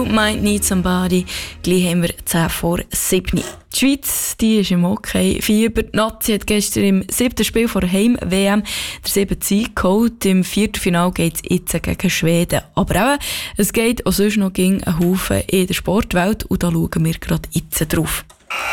Might Need Somebody. Gleich haben wir 10 vor 7. Die Schweiz, die ist im Hockey-Fieber. Die Nazi hat gestern im 7. Spiel vor der Heim-WM der 7 Sieg geholt. Im Viertelfinale geht es jetzt gegen Schweden. Aber eben, es geht auch sonst noch gegen einen Haufen in der Sportwelt. Und da schauen wir gerade jetzt drauf.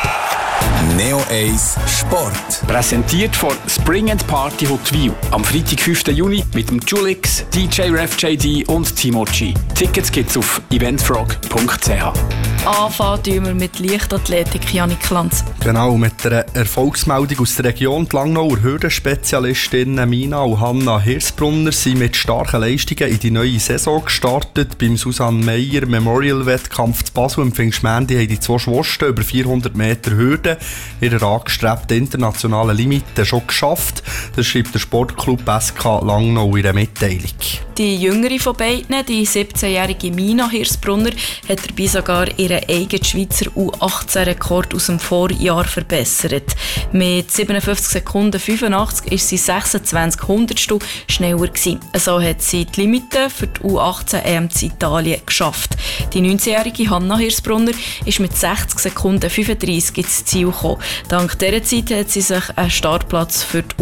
Neo 1 Sport. Präsentiert von Spring & Party Huttwil. Am Freitag, 5. Juni mit dem Julix, DJ Ref JD und Timo G. Tickets gibt's auf eventfrog.ch. Anfangen wir mit Leichtathletik, Janik Lanz. Genau, mit einer Erfolgsmeldung aus der Region. Die Langnauer Hürden-Spezialistinnen Mina und Hanna Hirsbrunner sind mit starken Leistungen in die neue Saison gestartet. Beim Susanne Meyer Memorial-Wettkampf zu Basel im Pfingstmendi haben die 2 Schwosten über 400 Meter Hürden ihre angestrebten internationalen Limiten schon geschafft. Das schreibt der Sportclub SK Langnau in einer Mitteilung. Die jüngere von beiden, die 17-jährige Mina Hirsbrunner, hat dabei sogar ihren eigenen Schweizer U18-Rekord aus dem Vorjahr verbessert. Mit 57 Sekunden 85 ist sie 26 Hundertstel schneller gewesen. So hat sie die Limite für die U18-EM in Italien geschafft. Die 19-jährige Hanna Hirsbrunner ist mit 60 Sekunden 35 ins Ziel gekommen. Dank dieser Zeit hat sie sich einen Startplatz für die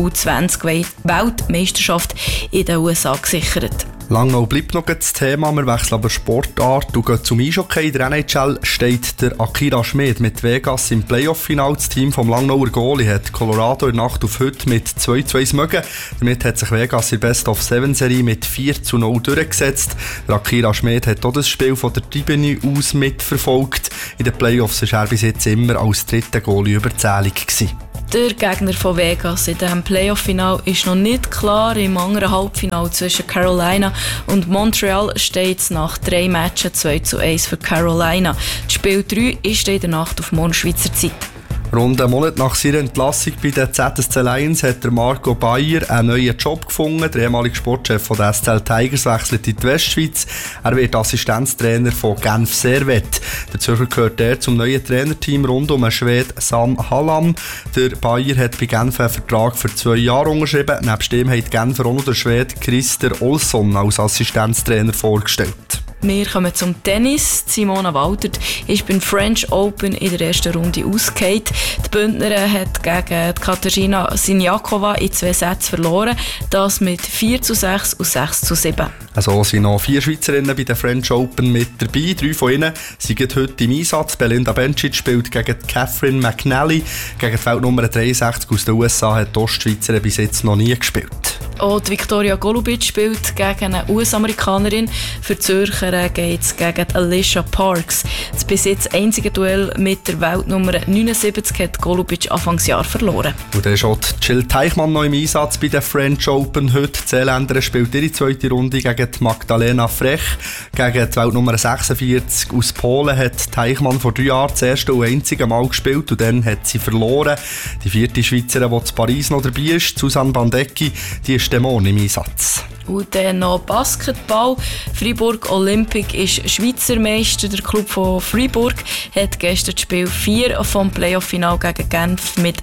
U20-Weltmeisterschaft in den USA gesichert. Langnau bleibt noch das Thema, wir wechseln aber Sportart und gehen zum Eishockey. In der NHL steht der Akira Schmid mit Vegas im Playoff-Final. Das Team vom Langnauer Goalie hat Colorado in der Nacht auf heute mit 2:2 mögen. Damit hat sich Vegas in der Best-of-7-Serie mit 4:0 durchgesetzt. Der Akira Schmid hat auch das Spiel von der Tribüne aus mitverfolgt. In den Playoffs war er bis jetzt immer als dritter Goalie überzählig gewesen. Der Gegner von Vegas in diesem Playoff-Final ist noch nicht klar. Im anderen Halbfinale zwischen Carolina und Montreal steht es nach 3 Matches 2:1 für Carolina. Das Spiel 3 ist in der Nacht auf morgen Schweizer Zeit. Rund einen Monat nach seiner Entlassung bei den ZSC Lions hat der Marco Bayer einen neuen Job gefunden. Der ehemalige Sportchef von den SCL Tigers wechselt in die Westschweiz. Er wird Assistenztrainer von Genf Servette. Dazu gehört er zum neuen Trainerteam rund um den Schweden Sam Hallam. Der Bayer hat bei Genf einen Vertrag für 2 Jahre unterschrieben. Nebst dem hat Genfer auch noch der Schwede Christer Olsson als Assistenztrainer vorgestellt. Wir kommen zum Tennis. Simona Waltert ist beim French Open in der ersten Runde ausgefallen. Die Bündnerin hat gegen Katarzyna Siniakova in 2 Sätzen verloren. Das mit 4:6 und 6:7. Also sind noch 4 Schweizerinnen bei den French Open mit dabei. 3 von ihnen sind heute im Einsatz. Belinda Bencic spielt gegen Catherine McNally. Gegen die Weltnummer 63 aus den USA hat die Ostschweizerin bis jetzt noch nie gespielt. Auch die Viktoria Golubic spielt gegen eine US-Amerikanerin. Für die Zürcher geht es gegen Alicia Parks. Das bis jetzt einzige Duell mit der Weltnummer 79 hat Golubic Anfangsjahr verloren. Und dann ist auch Jill Teichmann noch im Einsatz bei den French Open heute. Die Seeländerin spielt ihre 2. Runde gegen die Magdalena Frech. Gegen die Weltnummer 46 aus Polen hat Teichmann vor 3 Jahren das erste und einzige Mal gespielt und dann hat sie verloren. Die 4. Schweizerin, die in Paris noch dabei ist, Susanne Bandecki, die ist morgen im Einsatz. Und dann noch Basketball. Freiburg Olympic ist Schweizer Meister. Der Club von Freiburg hat gestern das Spiel 4 vom Playoff-Final gegen Genf mit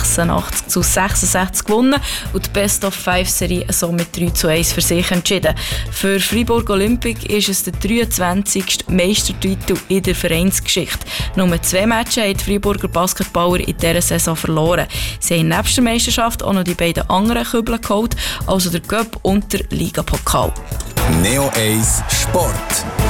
86:66 gewonnen und die Best-of-5-Serie so mit 3:1 für sich entschieden. Für Freiburg Olympic ist es der 23. Meistertitel in der Vereinsgeschichte. Nur 2 Matches haben die Freiburger Basketballer in dieser Saison verloren. Sie haben nebst der Meisterschaft auch noch die beiden anderen Kübel geholt, also der Cup und der Liga-Pokal. Neo 1 Sport.